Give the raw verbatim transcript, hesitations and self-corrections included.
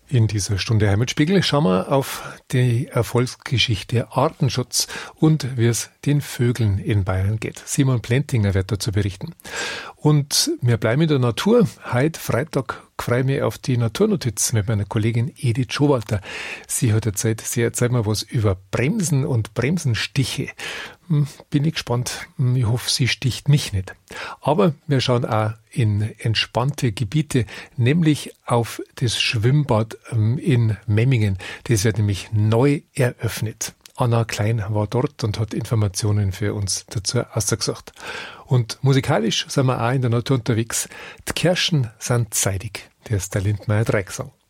In dieser Stunde Heimatspiegel schauen wir auf die Erfolgsgeschichte Artenschutz und wie es den Vögeln in Bayern geht. Simon Plentinger wird dazu berichten. Und wir bleiben in der Natur. Heute Freitag freue ich mich auf die Naturnotiz mit meiner Kollegin Edith Schowalter. Sie hat erzählt, sie erzählt mir was über Bremsen und Bremsenstiche. Bin ich gespannt. Ich hoffe, sie sticht mich nicht. Aber wir schauen auch in entspannte Gebiete, nämlich auf das Schwimmbad in Memmingen. Das wird nämlich neu eröffnet. Anna Klein war dort und hat Informationen für uns dazu ausgesucht. Und musikalisch sind wir auch in der Natur unterwegs. Die Kirschen sind zeitig. Der ist der Lindmeier Dreiecksang.